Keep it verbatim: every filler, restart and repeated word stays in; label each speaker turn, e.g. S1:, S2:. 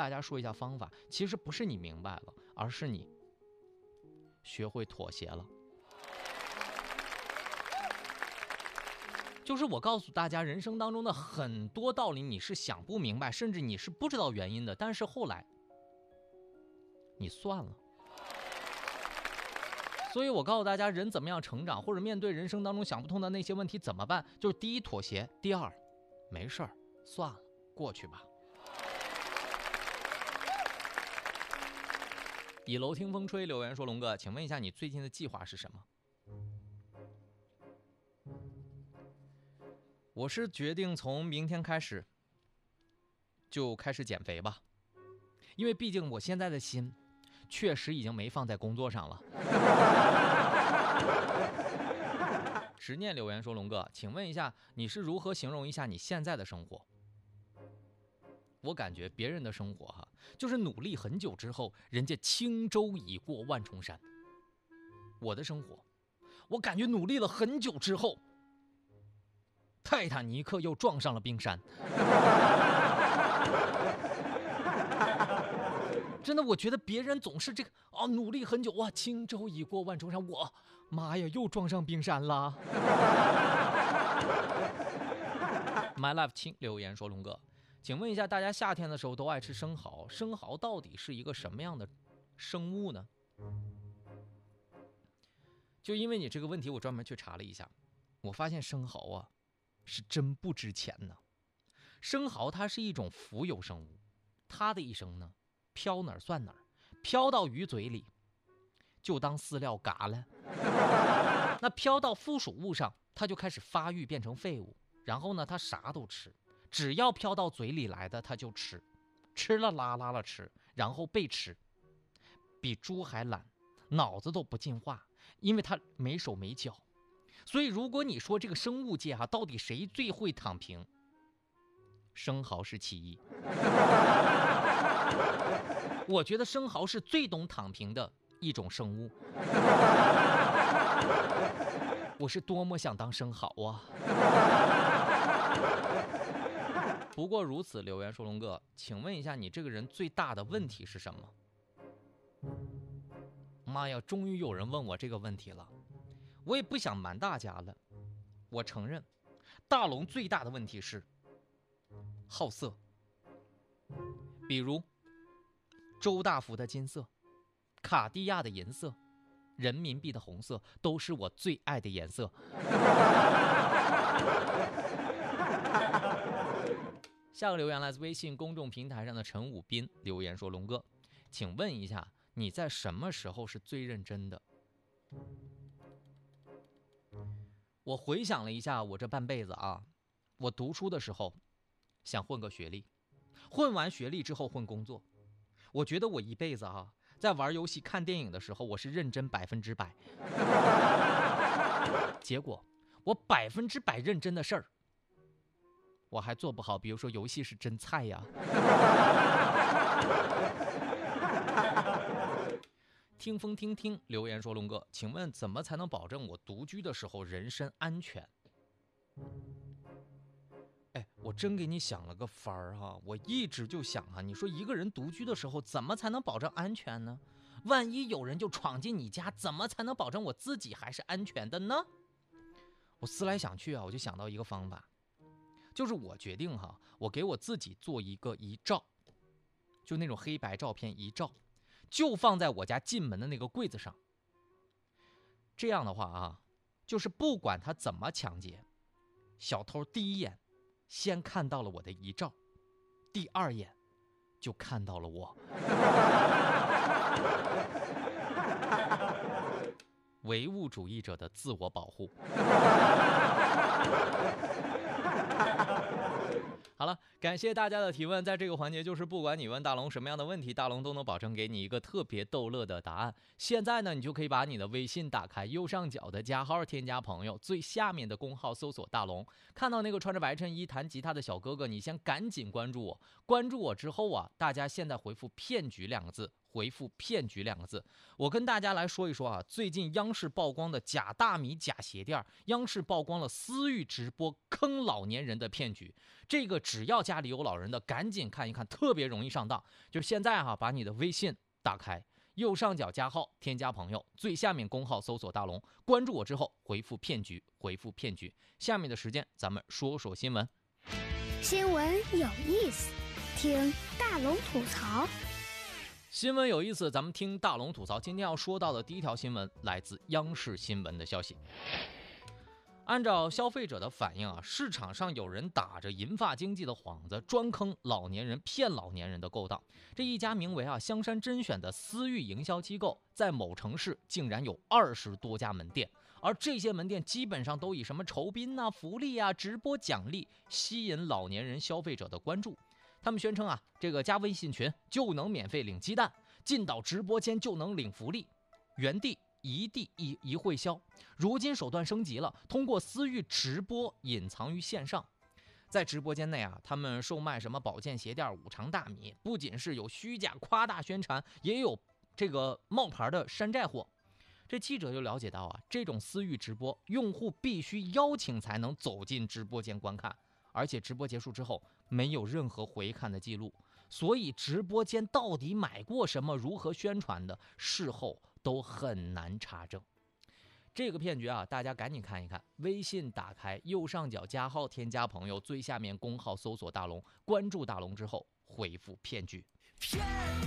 S1: 大家说一下方法，其实不是你明白了，而是你学会妥协了。就是我告诉大家，人生当中的很多道理你是想不明白，甚至你是不知道原因的，但是后来你算了。所以我告诉大家，人怎么样成长，或者面对人生当中想不通的那些问题怎么办，就是第一妥协，第二没事儿算了，过去吧。倚楼听风吹留言说，龙哥，请问一下你最近的计划是什么？我是决定从明天开始就开始减肥吧，因为毕竟我现在的心确实已经没放在工作上了。执念留言说，龙哥，请问一下你是如何形容一下你现在的生活？我感觉别人的生活哈，就是努力很久之后，人家轻舟已过万重山。我的生活，我感觉努力了很久之后，泰坦尼克又撞上了冰山。真的，我觉得别人总是这个哦，努力很久哇，轻舟已过万重山，我妈呀，又撞上冰山了。My Life 亲留言说，龙哥，请问一下，大家夏天的时候都爱吃生蚝，生蚝到底是一个什么样的生物呢？就因为你这个问题，我专门去查了一下，我发现生蚝啊是真不值钱呢。生蚝它是一种浮游生物，它的一生呢飘哪儿算哪儿，飘到鱼嘴里就当饲料嘎了，那飘到附属物上，它就开始发育变成废物，然后呢它啥都吃，只要飘到嘴里来的它就吃，吃了拉拉了吃，然后被吃，比猪还懒，脑子都不进化，因为它没手没脚。所以如果你说这个生物界哈、啊，到底谁最会躺平，生蚝是其一。我觉得生蚝是最懂躺平的一种生物。我是多么想当生蚝啊！不过如此，留言说，龙哥，请问一下，你这个人最大的问题是什么？妈呀，终于有人问我这个问题了。我也不想瞒大家了，我承认，大龙最大的问题是好色。比如周大福的金色，卡地亚的银色，人民币的红色，都是我最爱的颜色。下个留言来自微信公众平台上的陈武斌留言说，龙哥，请问一下，你在什么时候是最认真的？我回想了一下我这半辈子啊，我读书的时候想混个学历，混完学历之后混工作。我觉得我一辈子啊，在玩游戏看电影的时候我是认真百分之百，结果我百分之百认真的事儿我还做不好，比如说游戏是真菜呀。听风听听留言说，龙哥，请问怎么才能保证我独居的时候人身安全？哎，我真给你想了个法儿哈，我一直就想啊，你说一个人独居的时候怎么才能保证安全呢？万一有人就闯进你家，怎么才能保证我自己还是安全的呢？我思来想去啊，我就想到一个方法，就是我决定哈，我给我自己做一个遗照，就那种黑白照片遗照，就放在我家进门的那个柜子上。这样的话啊，就是不管他怎么抢劫，小偷第一眼先看到了我的遗照，第二眼就看到了我。唯物主义者的自我保护。好了，感谢大家的提问。在这个环节，就是不管你问大龙什么样的问题，大龙都能保证给你一个特别逗乐的答案。现在呢，你就可以把你的微信打开，右上角的加号添加朋友，最下面的公号搜索大龙，看到那个穿着白衬衣弹吉他的小哥哥，你先赶紧关注我。关注我之后啊，大家现在回复骗局两个字， 回复骗局两个字。我跟大家来说一说啊，最近央视曝光的假大米、假鞋垫，央视曝光了私域直播坑老年人的骗局。这个只要家里有老人的，赶紧看一看，特别容易上当。就是现在哈、啊，把你的微信打开，右上角加号，添加朋友，最下面公号搜索大龙，关注我之后回复骗局，回复骗局。下面的时间咱们说说新闻。
S2: 新闻有意思，听大龙吐槽。
S1: 新闻有意思，咱们听大龙吐槽。今天要说到的第一条新闻来自央视新闻的消息。按照消费者的反映啊，市场上有人打着银发经济的幌子，专坑老年人、骗老年人的勾当。这一家名为啊香山甄选的私域营销机构，在某城市竟然有二十多家门店，而这些门店基本上都以什么酬宾啊、福利啊、直播奖励吸引老年人消费者的关注。他们宣称啊，这个加微信群就能免费领鸡蛋，进到直播间就能领福利，原地一地一一会销。如今手段升级了，通过私域直播隐藏于线上。在直播间内啊，他们售卖什么保健鞋垫、五常大米，不仅是有虚假夸大宣传，也有这个冒牌的山寨货。这记者就了解到啊，这种私域直播，用户必须邀请才能走进直播间观看，而且直播结束之后没有任何回看的记录，所以直播间到底买过什么、如何宣传的，事后都很难查证。这个骗局啊，大家赶紧看一看，微信打开，右上角加号，添加朋友，最下面公号搜索大龙，关注大龙之后回复骗局。骗